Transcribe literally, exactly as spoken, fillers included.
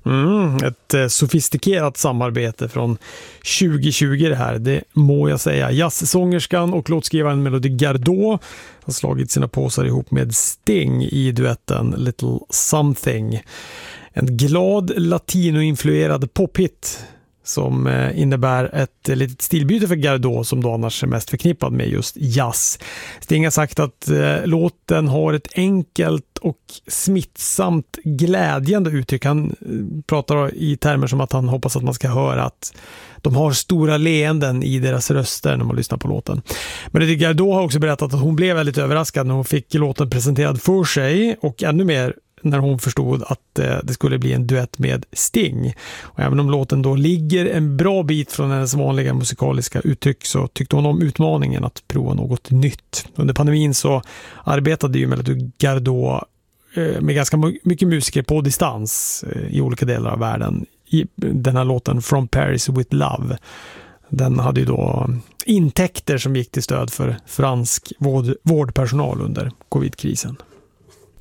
Mm, ett eh, sofistikerat samarbete från tjugo tjugo det här, det må jag säga. Jazzsångerskan och låtskrivaren Melody Gardot har slagit sina påsar ihop med Sting i duetten Little Something. En glad latinoinfluerad pophit som innebär ett litet stilbyte för Gardot som då annars är mest förknippad med just jazz. Sting har sagt att eh, låten har ett enkelt och smittsamt glädjande uttryck. Han eh, pratar i termer som att han hoppas att man ska höra att de har stora leenden i deras röster när man lyssnar på låten. Men det Gardot har också berättat att hon blev väldigt överraskad när hon fick låten presenterad för sig och ännu mer när hon förstod att eh, det skulle bli en duett med Sting. Och även om låten då ligger en bra bit från hennes vanliga musikaliska uttryck så tyckte hon om utmaningen att prova något nytt. Under pandemin så arbetade ju Melody Gardot eh, med ganska mycket musiker på distans eh, i olika delar av världen. I den här låten From Paris with Love. Den hade ju då intäkter som gick till stöd för fransk vård, vårdpersonal under covidkrisen.